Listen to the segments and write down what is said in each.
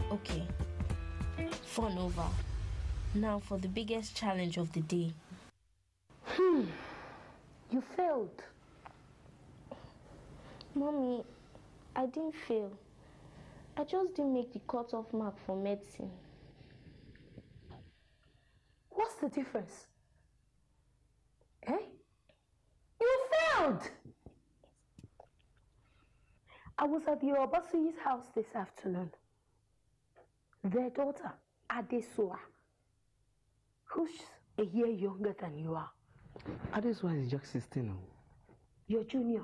Okay. Fun over. Now for the biggest challenge of the day. You failed. Mommy, I didn't fail. I just didn't make the cut-off mark for medicine. What's the difference? Eh? You failed! I was at your Obasuyi's house this afternoon. Their daughter, Adesoa, who's a year younger than you are. Adesoa is just 16. Your junior.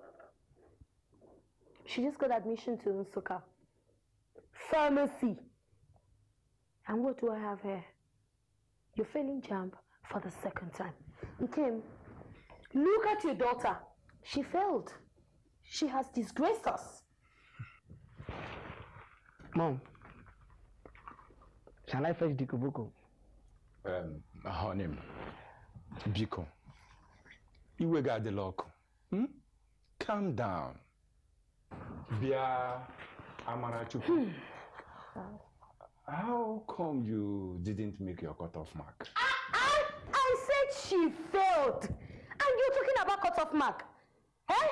She just got admission to Nsukka Pharmacy. And what do I have here? You're failing JAMB for the second time. Nkem, look at your daughter. She failed. She has disgraced us. Mom, shall I fetch Dikubuko? Honey, Biko, you will get the lock. Calm down. Bia Amarachuku. How come you didn't make your cutoff mark? I said she failed. And you're talking about cutoff mark. Eh?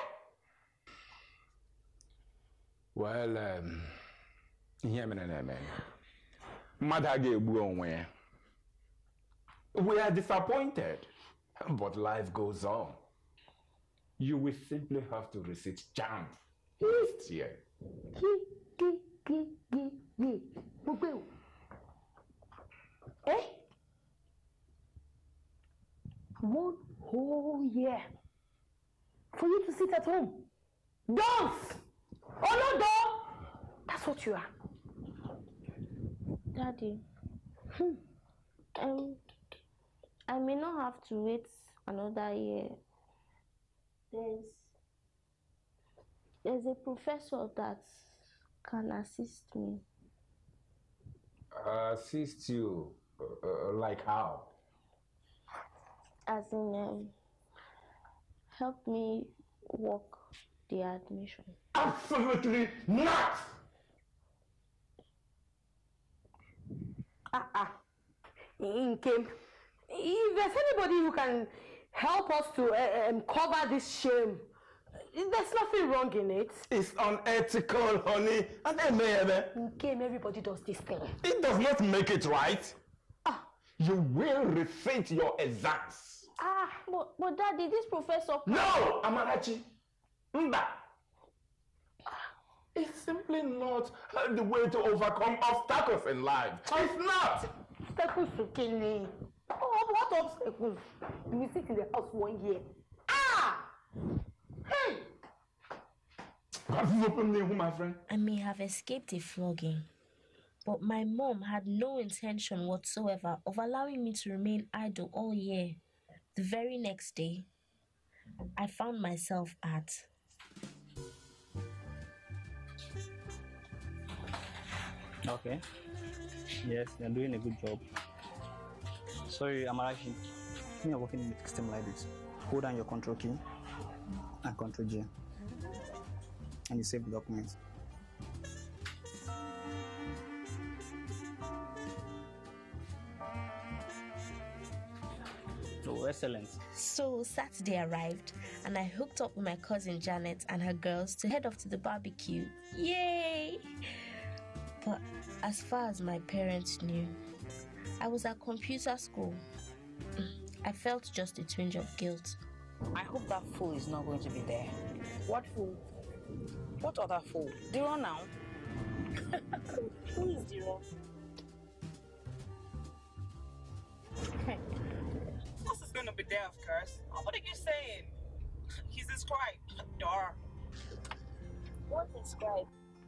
Well, hear me, Mother gave away. We are disappointed, but life goes on. You will simply have to resist JAMB next year. Eh? 1 whole year for you to sit at home. Dance! Oh no, dog! That's what you are. Daddy, I may not have to wait another year. There's a professor that can assist me. Assist you? Like how? As in, help me work the admission. Absolutely not! Nkem, if there's anybody who can help us to cover this shame, there's nothing wrong in it. It's unethical, honey. And Nkem, everybody does this thing. It does not make it right. You will resit your exams. But Daddy, this professor... No, Amarachi. Mba. It's simply not the way to overcome obstacles in life. It's not. Obstacles to kill me. What obstacles? You sit in the house 1 year. Hey! God open me, my friend. I may have escaped a flogging, but my mom had no intention whatsoever of allowing me to remain idle all year. The very next day, I found myself at... Okay. Yes, you're doing a good job. Sorry, Amarachi. When you're working in the system like this, hold down your control key and control G. And you save the documents. Oh, excellent. So Saturday arrived, and I hooked up with my cousin Janet and her girls to head off to the barbecue. Yay! But as far as my parents knew, I was at computer school. I felt just a twinge of guilt. I hope that fool is not going to be there. What fool? What other fool? Diro now. Who is Diro? This is going to be there, of course. What are you saying? He's a scribe. Dar. What is scribe?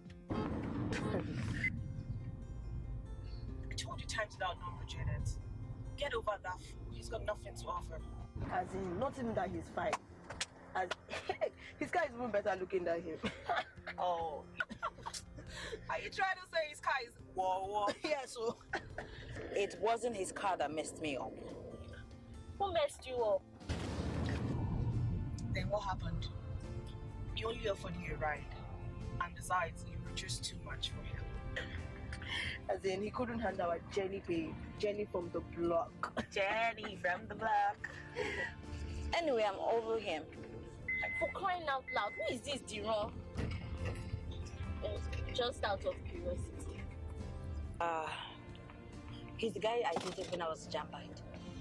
I told you times without number, Janet. Get over that fool. He's got nothing to offer. As in, not even that he's fine. As his guy is even better looking than him. Oh. Are you trying to say his car is whoa? Yeah, so It wasn't his car that messed me up. Who messed you up? Then what happened? You only offered you a ride. And besides, you were just too much for him. As in, he couldn't handle our Jenny pay. Jenny from the block. Jenny from the block. Anyway, I'm over him. For crying out loud, who is this Diron? Just out of curiosity. He's the guy I dated when I was jam-band.